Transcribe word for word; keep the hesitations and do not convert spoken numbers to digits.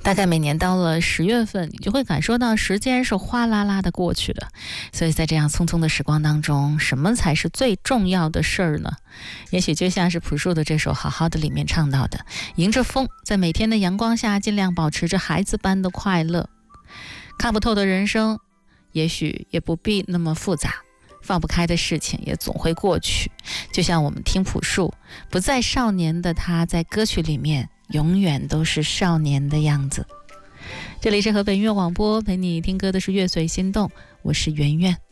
大概每年到了十月份，你就会感受到时间是哗啦啦的过去的。所以在这样匆匆的时光当中，什么才是最重要的事儿呢？也许就像是朴树的这首《好好的》里面唱到的，迎着风，在每天的阳光下，尽量保持着孩子般的快乐。看不透的人生，也许也不必那么复杂，放不开的事情也总会过去。就像我们听朴树，不再少年的他，在歌曲里面永远都是少年的样子。这里是河北音乐广播，陪你听歌的是乐随心动，我是圆圆。